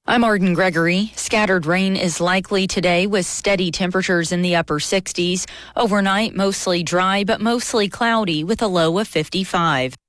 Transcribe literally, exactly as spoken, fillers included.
I'm Arden Gregory. Scattered rain is likely today with steady temperatures in the upper sixties. Overnight, mostly dry, but mostly cloudy with a low of fifty-five.